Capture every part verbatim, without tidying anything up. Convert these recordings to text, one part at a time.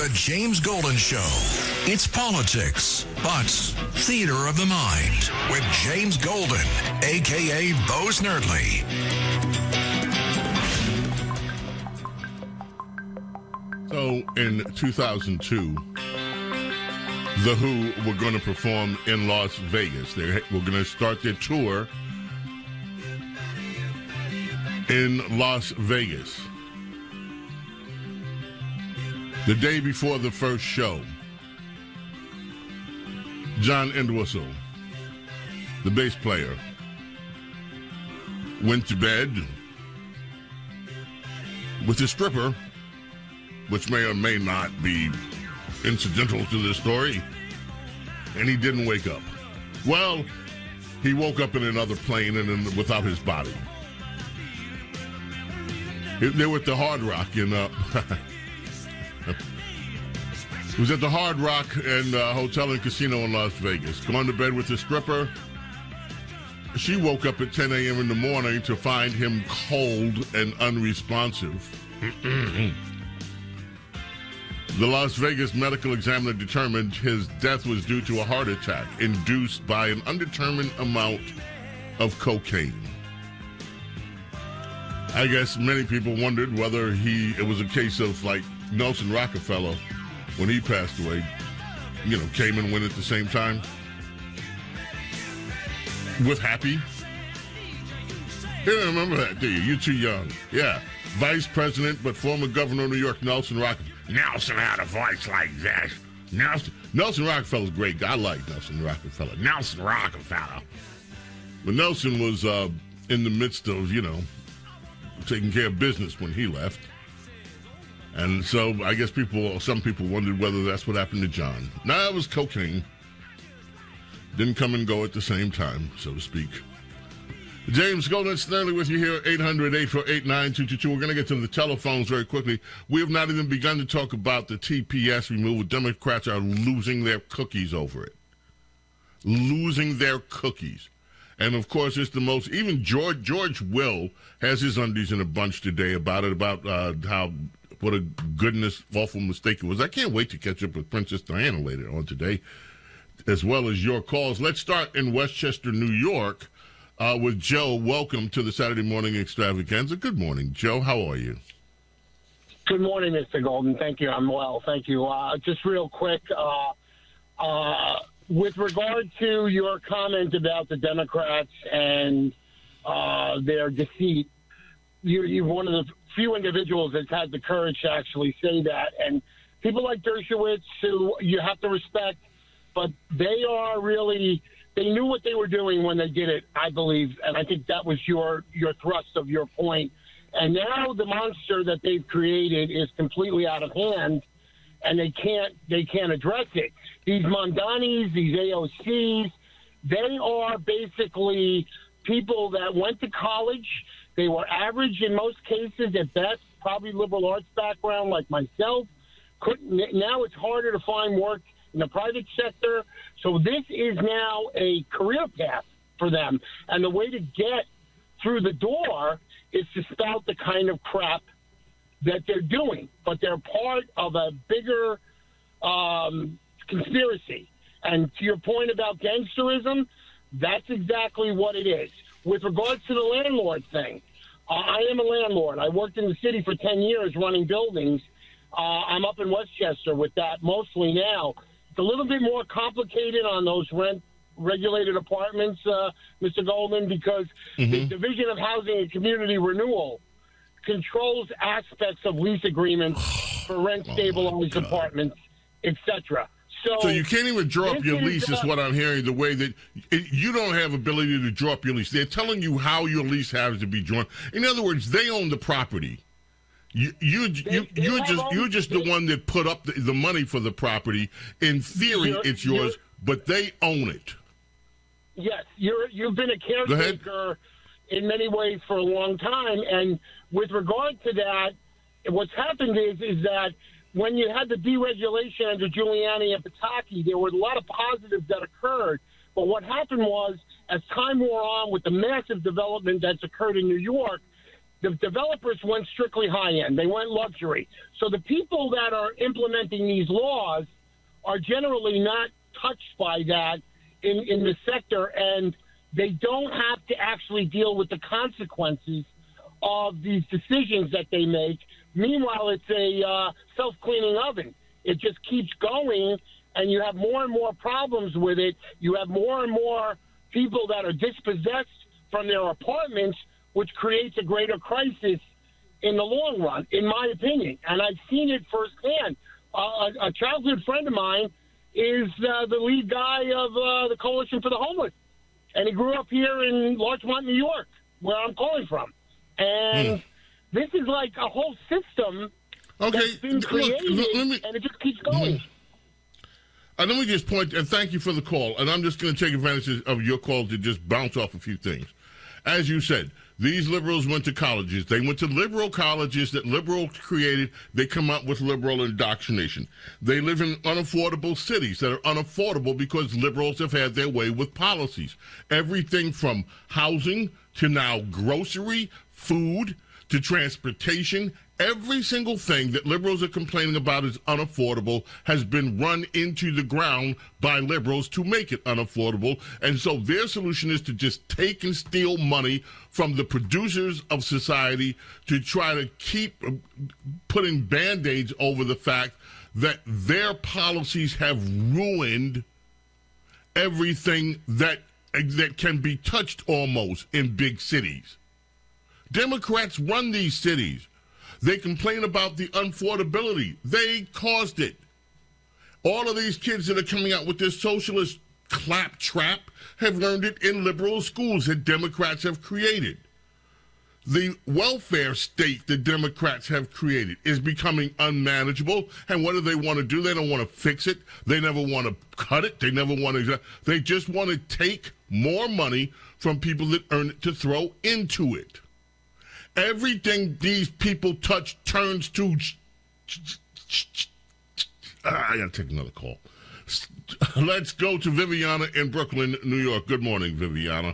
The James Golden Show. It's politics, but theater of the mind with James Golden, a k a. Bo Snerdley. So in two thousand two, The Who were going to perform in Las Vegas. They were going to start their tour in Las Vegas. The day before the first show, John Entwistle, the bass player, went to bed with a stripper, which may or may not be incidental to this story, and he didn't wake up. Well, he woke up in another plane and in, without his body. They were at the Hard Rock in... Uh, It was at the Hard Rock and uh, Hotel and Casino in Las Vegas. Going to bed with a stripper. She woke up at ten a.m. in the morning to find him cold and unresponsive. The Las Vegas medical examiner determined his death was due to a heart attack induced by an undetermined amount of cocaine. I guess many people wondered whether he it was a case of like Nelson Rockefeller when he passed away, you know, came and went at the same time with Happy. You don't remember that, do you? You're too young. Yeah. Vice President, but former Governor of New York, Nelson Rockefeller. Nelson had a voice like that. Nelson, Nelson Rockefeller's a great guy. I like Nelson Rockefeller. Nelson Rockefeller. But Nelson was uh, in the midst of, you know, taking care of business when he left. And so I guess people, some people wondered whether that's what happened to John. No, it was cocaine. Didn't come and go at the same time, so to speak. James Golden Snerdley with you here, eight hundred, eight four eight, nine two two two. We're going to get to the telephones very quickly. We have not even begun to talk about the T P S removal. Democrats are losing their cookies over it. Losing their cookies. And, of course, it's the most, even George, George Will has his undies in a bunch today about it, about uh, how... what a goodness, awful mistake it was. I can't wait to catch up with Princess Diana later on today, as well as your calls. Let's start in Westchester, New York, uh, with Joe. Welcome to the Saturday Morning Extravaganza. Good morning, Joe. How are you? Good morning, Mister Golden. Thank you. I'm well. Thank you. Uh, just real quick, uh, uh, with regard to your comment about the Democrats and uh, their defeat, you, you're one of the few individuals that's had the courage to actually say that. And people like Dershowitz, who you have to respect, but they are really, they knew what they were doing when they did it, I believe. And I think that was your, your thrust of your point. And now the monster that they've created is completely out of hand, and they can't, they can't address it. These Mondanis, these A O Cs, they are basically people that went to college. They were average in most cases at best, probably liberal arts background like myself. Couldn't, now it's harder to find work in the private sector. So this is now a career path for them. And the way to get through the door is to spout the kind of crap that they're doing. But they're part of a bigger um, conspiracy. And to your point about gangsterism, that's exactly what it is. With regards to the landlord thing, uh, I am a landlord. I worked in the city for ten years running buildings. Uh, I'm up in Westchester with that mostly now. It's a little bit more complicated on those rent-regulated apartments, uh, Mister Goldman, because mm-hmm. the Division of Housing and Community Renewal controls aspects of lease agreements for rent-stabilized oh apartments, et cetera. So, so you can't even draw up your lease, is what I'm hearing, the way that it, you don't have ability to draw up your lease. They're telling you how your lease has to be drawn. In other words, they own the property. You, you, they, you, they you're just, owned, you're just they, the one that put up the, the money for the property. In theory, it's yours, but they own it. Yes, you're, you've been a caretaker in many ways for a long time. And with regard to that, what's happened is, is that when you had the deregulation under Giuliani and Pataki, there were a lot of positives that occurred. But what happened was, as time wore on with the massive development that's occurred in New York, The developers went strictly high-end. They went luxury. So the people that are implementing these laws are generally not touched by that in, in the sector, and they don't have to actually deal with the consequences of these decisions that they make. Meanwhile, it's a uh, self-cleaning oven. It just keeps going, and you have more and more problems with it. You have more and more people that are dispossessed from their apartments, which creates a greater crisis in the long run, in my opinion. And I've seen it firsthand. Uh, a, a childhood friend of mine is uh, the lead guy of uh, the Coalition for the Homeless. And he grew up here in Larchmont, New York, where I'm calling from. And mm. this is like a whole system okay. that's been created, Look, let me, and it just keeps going. Mm-hmm. And let me just point, and thank you for the call, and I'm just going to take advantage of your call to just bounce off a few things. As you said, these liberals went to colleges. They went to liberal colleges that liberals created. They come out with liberal indoctrination. They live in unaffordable cities that are unaffordable because liberals have had their way with policies. Everything from housing to now grocery, food, to transportation. Every single thing that liberals are complaining about is unaffordable has been run into the ground by liberals to make it unaffordable. And so their solution is to just take and steal money from the producers of society to try to keep putting Band-Aids over the fact that their policies have ruined everything that that can be touched almost in big cities. Democrats run these cities. They complain about the unaffordability. They caused it. All of these kids that are coming out with this socialist claptrap have learned it in liberal schools that Democrats have created. The welfare state that Democrats have created is becoming unmanageable. And what do they want to do? They don't want to fix it. They never want to cut it. They never want to. They just want to take more money from people that earn it to throw into it. Everything these people touch turns to. I gotta take another call. Let's go to Viviana in Brooklyn, New York. Good morning, Viviana.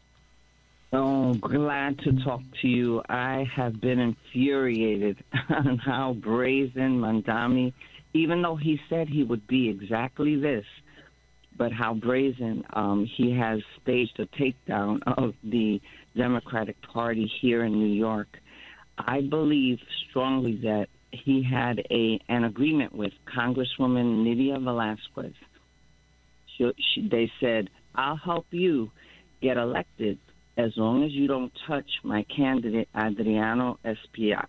Oh, glad to talk to you. I have been infuriated on how brazen Mamdani, even though he said he would be exactly this, but how brazen um, he has staged a takedown of the Democratic Party here in New York. I believe strongly that he had a an agreement with Congresswoman Nydia Velázquez. She, she, they said, I'll help you get elected as long as you don't touch my candidate, Adriano Espaillat.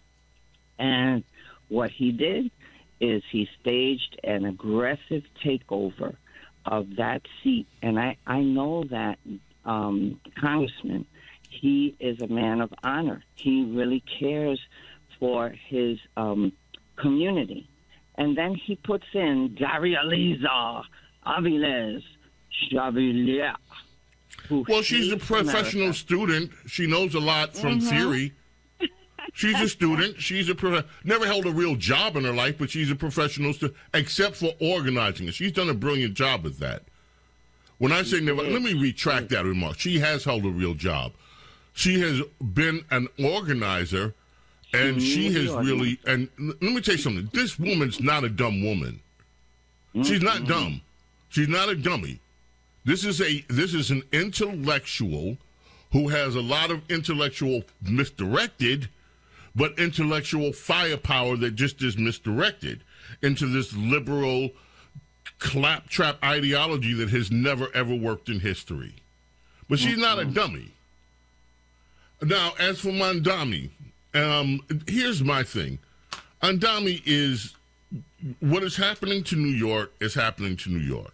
And what he did is he staged an aggressive takeover of that seat. And I, I know that um, Congressman, he is a man of honor. He really cares for his um, community. And then he puts in Daria Liza Aviles Chavalier. Well, she's a professional America. student. She knows a lot from mm-hmm. theory. She's a student. She's a prof- never held a real job in her life, but she's a professional student, except for organizing it. She's done a brilliant job with that. When I say never, let me retract that remark. She has held a real job. She has been an organizer, and she has really, and let me tell you something. This woman's not a dumb woman. She's not dumb. She's not a dummy. This is a this is an intellectual who has a lot of intellectual misdirected, but intellectual firepower that just is misdirected into this liberal claptrap ideology that has never, ever worked in history. But she's not a dummy. Now, as for Mamdani, um, here's my thing. Mamdani is, what is happening to New York is happening to New York.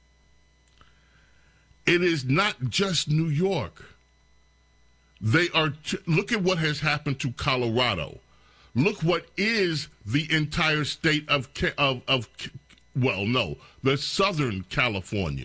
It is not just New York. They are, t- look at what has happened to Colorado. Look what is the entire state of, of, of, well, no, the Southern California.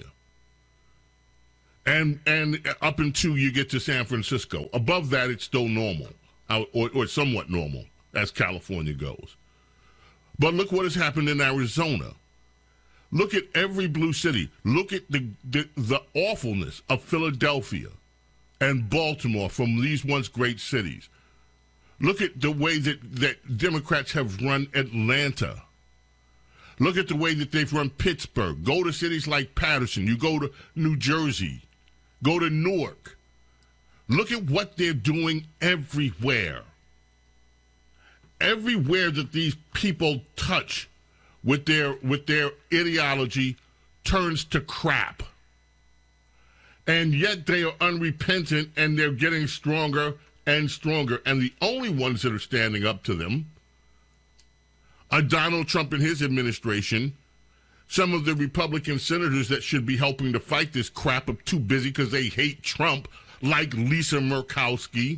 And and up until you get to San Francisco. Above that, it's still normal, or, or somewhat normal, as California goes. But look what has happened in Arizona. Look at every blue city. Look at the, the the awfulness of Philadelphia and Baltimore from these once great cities. Look at the way that, that Democrats have run Atlanta. Look at the way that they've run Pittsburgh. Go to cities like Patterson. You go to New Jersey. Go to Newark. Look at what they're doing everywhere. Everywhere that these people touch with their with their ideology turns to crap. And yet they are unrepentant, and they're getting stronger and stronger. And the only ones that are standing up to them are Donald Trump and his administration. Some of the Republican senators that should be helping to fight this crap are too busy because they hate Trump, like Lisa Murkowski.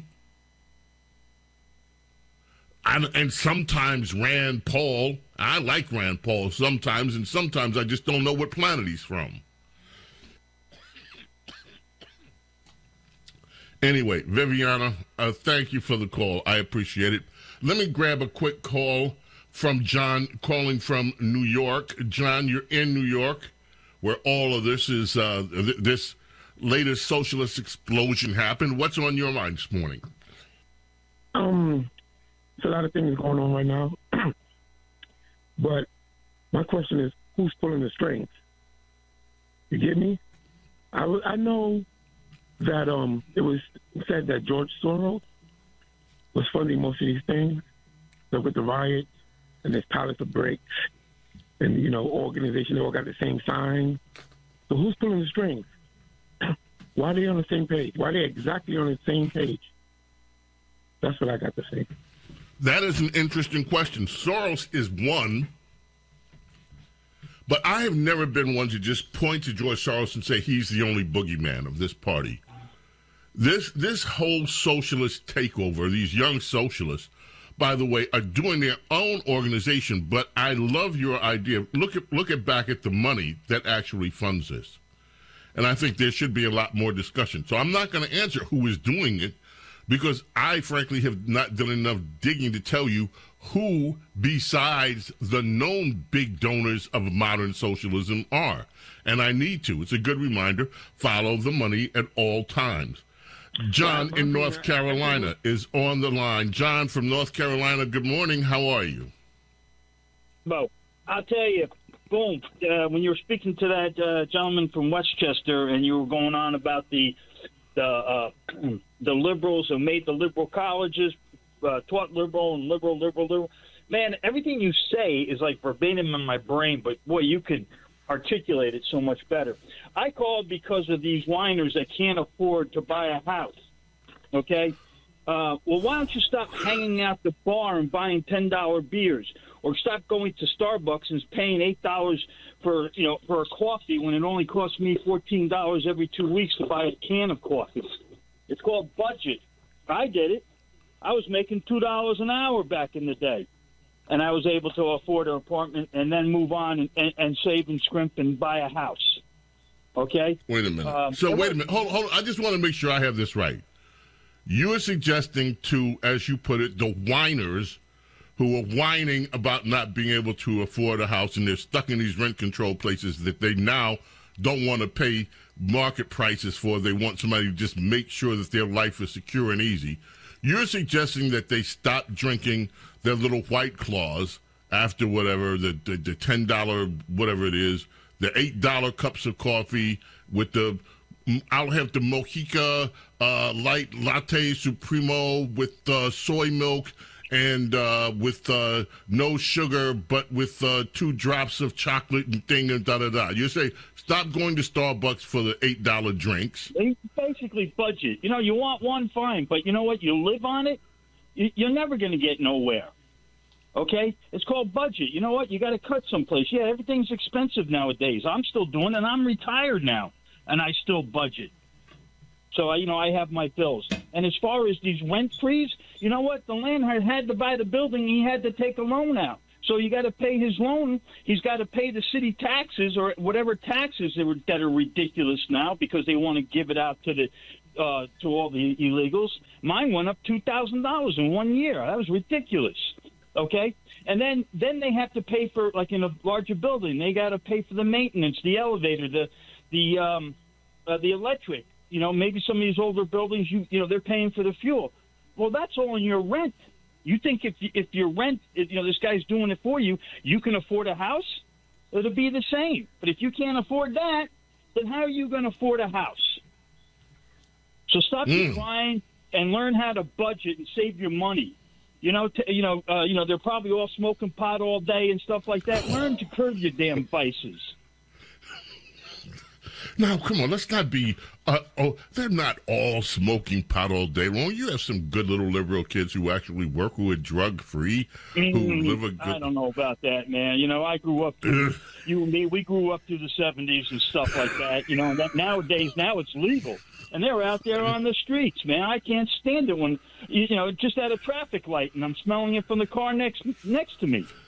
And, and sometimes Rand Paul. I like Rand Paul sometimes, and sometimes I just don't know what planet he's from. Anyway, Viviana, uh, thank you for the call. I appreciate it. Let me grab a quick call from John, calling from New York. John, you're in New York, where all of this is, uh, th- this latest socialist explosion happened. What's on your mind this morning? Um, there's a lot of things going on right now. But my question is, who's pulling the strings? You get me? I, I know that um, it was said that George Soros was funding most of these things. So with the riots and this Palace of Bricks and, you know, organization, they all got the same sign. So who's pulling the strings? Why are they on the same page? Why are they exactly on the same page? That's what I got to say. That is an interesting question. Soros is one, but I have never been one to just point to George Soros and say he's the only boogeyman of this party. This this whole socialist takeover, these young socialists, by the way, are doing their own organization, but I love your idea. Look at look at back at the money that actually funds this. And I think there should be a lot more discussion. So I'm not going to answer who is doing it, because I, frankly, have not done enough digging to tell you who, besides the known big donors of modern socialism, are. And I need to. It's a good reminder. Follow the money at all times. John in North Carolina is on the line. John from North Carolina, good morning. How are you? Bo, I'll tell you, boom, uh, when you were speaking to that uh, gentleman from Westchester and you were going on about the the uh, the liberals who made the liberal colleges, uh, taught liberal and liberal, liberal, liberal. Man, everything you say is like verbatim in my brain, but boy, you could articulate it so much better. I called because of these whiners that can't afford to buy a house, okay? Uh, well, why don't you stop hanging out the bar and buying ten dollar beers, or stop going to Starbucks and paying eight dollars for, you know, for a coffee when it only costs me fourteen dollars every two weeks to buy a can of coffee? It's called budget. I did it. I was making two dollars an hour back in the day, and I was able to afford an apartment and then move on and, and, and save and scrimp and buy a house. Okay? Wait a minute. Um, so wait a minute. Hold, hold on. I just want to make sure I have this right. You are suggesting to, as you put it, the whiners who are whining about not being able to afford a house, and they're stuck in these rent control places that they now don't want to pay market prices for. They want somebody to just make sure that their life is secure and easy. You're suggesting that they stop drinking their little White Claws after whatever, the, the, the ten dollar whatever it is, the eight dollar cups of coffee with the, I'll have the Mojica uh, Light Latte Supremo with uh, soy milk and uh, with uh, no sugar, but with uh, two drops of chocolate and thing and da-da-da. You say, stop going to Starbucks for the eight dollar drinks. They basically budget. You know, you want one, fine, but you know what? You live on it, you're never going to get nowhere. Okay? It's called budget. You know what? You got to cut someplace. Yeah, everything's expensive nowadays. I'm still doing it, and I'm retired now, and I still budget. So, you know, I have my bills. And as far as these rent frees, you know what? The landlord had to buy the building. He had to take a loan out. So you got to pay his loan. He's got to pay the city taxes or whatever taxes that are, that are ridiculous now because they want to give it out to the uh, to all the illegals. Mine went up two thousand dollars in one year. That was ridiculous. Okay? And then, then they have to pay for, like in a larger building, they got to pay for the maintenance, the elevator, the the um, uh, the electric. You know, maybe some of these older buildings, you you know, they're paying for the fuel. Well, that's all in your rent. You think if you, if your rent, if, you know, this guy's doing it for you, you can afford a house? It'll be the same. But if you can't afford that, then how are you going to afford a house? So stop Mm. your crying and learn how to budget and save your money. You know, t- you know, uh, you know, they're probably all smoking pot all day and stuff like that. Learn to curb your damn vices. Now, come on, let's not be, uh, oh, they're not all smoking pot all day long. You have some good little liberal kids who actually work, who are drug-free, who Mm, live a good... I don't know about that, man. You know, I grew up, through, you and me, we grew up through the seventies and stuff like that. You know, and that nowadays, now it's legal. And they're out there on the streets, man. I can't stand it when, you know, just at a traffic light and I'm smelling it from the car next next to me.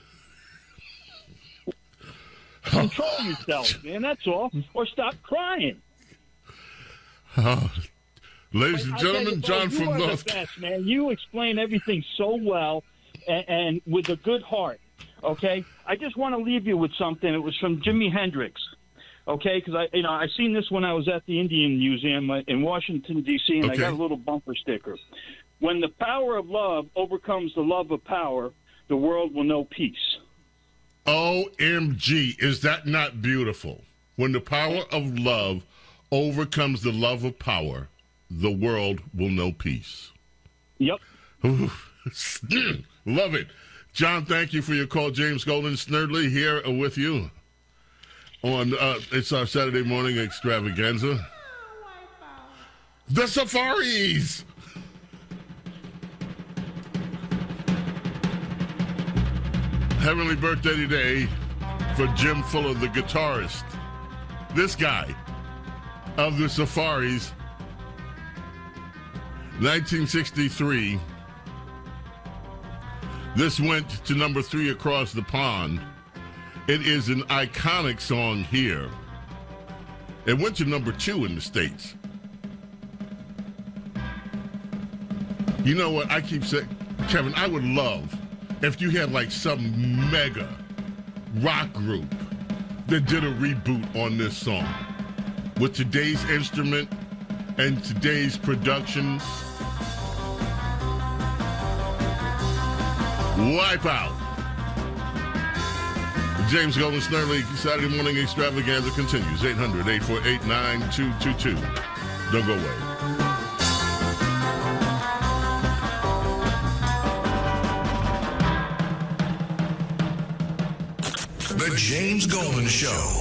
Control yourself, man. That's all. Or stop crying. Oh, ladies and I tell gentlemen, you, Bo, John you from are North... the best, man. You explain everything so well and, and with a good heart, okay? I just want to leave you with something. It was from Jimi Hendrix. Okay, because I, you know, I seen this when I was at the Indian Museum in Washington D C, and Okay. I got a little bumper sticker. When the power of love overcomes the love of power, the world will know peace. O M G, is that not beautiful? When the power of love overcomes the love of power, the world will know peace. Yep. Love it. John, thank you for your call. James Golden, Snerdley here with you on uh, it's our Saturday morning extravaganza. The Safaris. Heavenly birthday today for Jim Fuller, the guitarist. This guy of the Safaris, nineteen sixty-three. This went to number three across the pond. It is an iconic song here. It went to number two in the States. You know what? I keep saying, Kevin, I would love if you had like some mega rock group that did a reboot on this song with today's instrument and today's production. Wipe out. James Golden Snerdley Saturday morning extravaganza continues. eight hundred, eight four eight, nine two two two. Don't go away. The James Golden Show.